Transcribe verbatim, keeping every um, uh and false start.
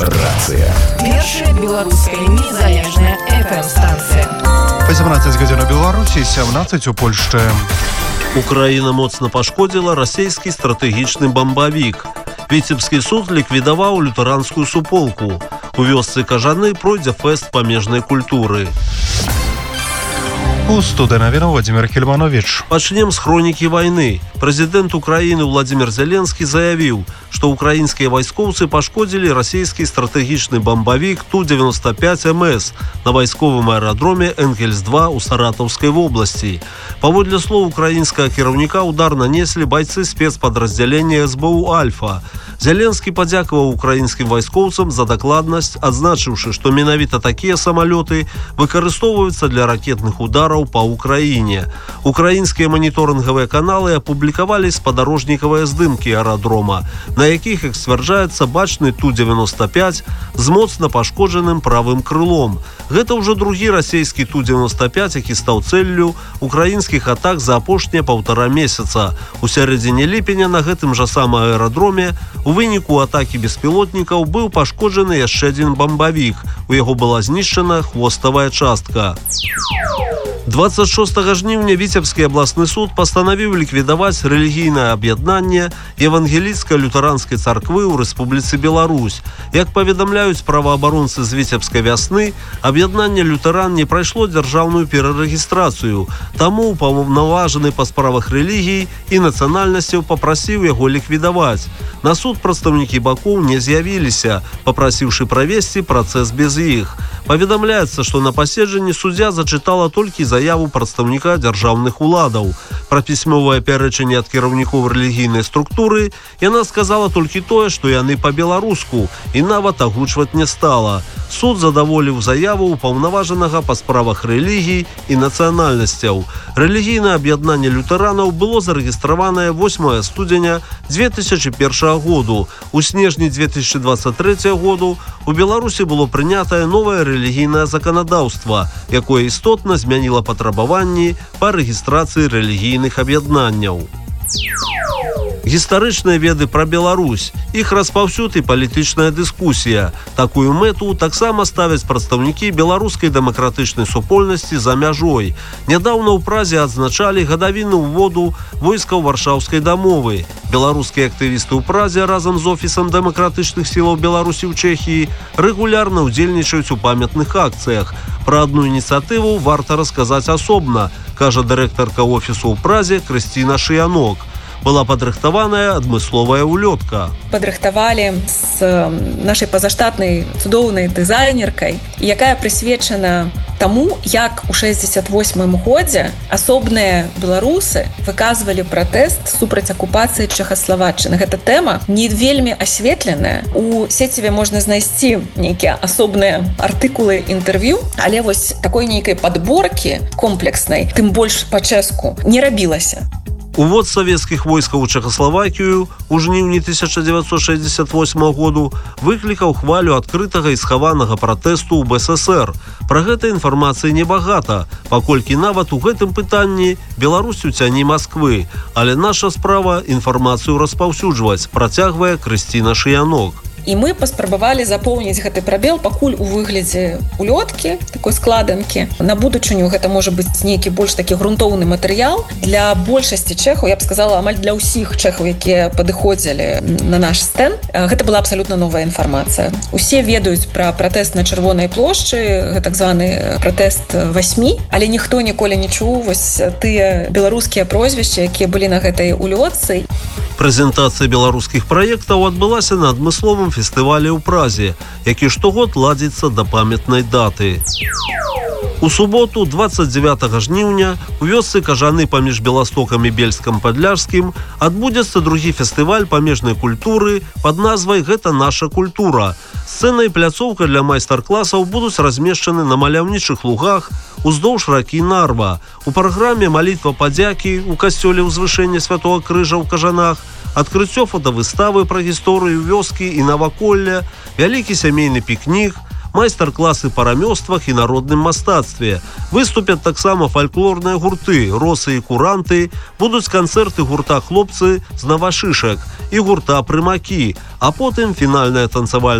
Рацыя. Першая беларуская незалежная эф эм-станцыя. восемнадцать гадзін у Беларусі, сямнадцаць у Польшчы. Украіна моцна пашкодзіла расійскі стратэгічны бамбавік. Віцебскі суд ліквідаваў лютэранскую суполку. У вёсцы Кажаны пройдзе фэст памежнай культуры. У студыі навінаў Владимир Кельманович. Пачнем з хронікі вайны. Прэзідэнт Украіны Владимир Зеленскі заявіў, што ўкраінскія вайскоўцы пашкодзілі расійскі стратэгічны бамбавік Ту девяносто пять эм эс на вайсковым аэрадроме Энгельс два ў Саратаўскай вобласці. Паводле слоў украінскага кіраўніка удар нанеслі байцы спецпадраздзялення эс бэ у «Альфа». Зеленскі падзякаваў украінскім вайскоўцам за дакладнасць, адзначыўшы, што менавіта такія самалёты выкарыстоўваюцца для ракетных удараў па Украіне. Украінскія маніторынгавыя каналы апублікавалі спадарожнікавыя здымкі аэрадрома, на якіх, як сцвярджаецца, бачны Ту девяносто пять з моцна пашкоджаным правым крылом. Гэта ўжо другі расійскі Ту девяносто пять, які стаў цэллю украінскіх атак за апошнія паўтара месяца. У сярэдзіне ліпеня на гэтым жа самым аэрадроме у выніку атакі беспілотнікаў быў пашкоджаны яшчэ адзін бамбавік. У яго была знішчана хвоставая частка. двадцать шостага жніўня Віцебскі абласны суд пастанавіў ліквідаваць рэлігійнае аб'яднанне Евангелійска-лютэранскай царквы ў Рэспубліцы Беларусь. Як паведамляюць праваабаронцы з Віцебскай вясны, аб'яднанне лютэран не прайшло дзяржаўную перарэгістрацыю, таму паўнаважаны па справах рэлігій і нацыянальнасцяў папрасіў яго ліквідаваць. На суд прадстаўнікі бакоў не з'явіліся, папрасіўшы правесці працэс без іх. Паведамляецца, што на паседжанні суддзя зачытала толькі заяву прадстаўніка дзяржаўных уладаў. Пра пісьмовае пярэчанне ад кіраўнікоў рэлігійнай структуры яна сказала толькі тое, што яны па-беларуску, і нават агучваць не стала. Суд задаволіў заяву ўпаўнаважанага па справах рэлігій і нацыянальнасцяў. Рэлігійнае аб'яднанне лютэранаў было зарэгістраванае восьмага студзеня дзве тысячы першага году. У снежні дзве тысячы дваццаць трэцяга году у Беларусі было прынятае новае рэлігійнае заканадаўства, якое істотна змяніла патрабаванні па рэгістрацыі рэлігійных аб'яднанняў. Гістарычныя веды пра Беларусь, іх распаўсюд і палітычная дыскусія. Такую мэту таксама ставяць прадстаўнікі беларускай дэмакратычнай супольнасці за мяжой. Нядаўна ў Празе адзначалі гадавіну ўводу войскаў Варшаўскай дамовы. Беларускія актывісты ў Празе разам з офісам дэмакратычных сілаў Беларусі ў Чэхіі рэгулярна ўдзельнічаюць у памятных акцыях. Пра адну ініцыятыву варта расказаць асобна, кажа дырэктарка офісу ў Празе Крысціна Шыянок. Была падрыхтаваная адмысловая улётка. Падрыхтавалі з нашай пазаштатнай цудоўнай дызайнеркай, якая прысвечана таму, як у шэсцьдзесят восьмым годзе асобныя беларусы выказвалі пратэст супраць акупацыі Чэхаславаччыны. Гэта тэма не вельмі асветленая. У сеціве можна знайсці нейкія асобныя артыкулы інтэрв'ю, але вось такой нейкай падборкі комплекснай, тым больш па-чэску, не рабілася. Увод савецкіх войскаў у Чэхаславакію ў жніўні тысяча дзевяцьсот шэсцьдзесят восьмага году выклікаў хвалю адкрытага і схаванага пратэсту ў бэ эс эсэр. Пра гэта інфармацыі небагата, паколькі нават у гэтым пытанні Беларусь у цяні Масквы. Але наша справа інфармацыю распаўсюджваць, працягвае Крысціна Шыянок. І мы паспрабавалі запоўніць гэты прабел пакуль у выглядзе улёткі, такой складанкі. На будучыню гэта можа быць нейкі больш такі грунтоўны матэрыял. Для большасці чэхаў, я б сказала, амаль для ўсіх чэхаў, якія падыходзілі на наш стэнд, гэта была абсалютна новая інфармацыя. Усе ведаюць пра пратэст на Чырвонай плошчы, так званы пратэст васьмі, але ніхто ніколі не чуў вось тыя беларускія прозвішчы, якія былі на гэтай улётцы. Прэзентацыя беларускіх праектаў адбылася на адмысловым фестывалі ў Празе, які штогод ладзіцца да памятнай даты. У суботу, двадцать девятага жніўня, у вёсцы Кажаны паміж Беластокам і Бельскам-Падляшскім адбудзецца другі фестываль памежнай культуры пад назвай «Гэта наша культура». Сцэна і пляцоўка для майстар-класаў будуць размешчаны на маляўнічых лугах уздоўж ракі Нарва. У праграме малітва падзякі у касцёле ўзвышэння Святога Крыжа ў Кажанах, адкрыццё фотавыставы пра гісторыю вёскі і наваколля, вялікі сямейны пікнік, майстар-класы па рамёствах і народным мастацтве. Выступят таксама фальклорныя гурты, росы і куранты, будуць канцэрты гурта «Хлопцы» з Навашышак і гурта «Прымакі», а потым фінальная танцавальная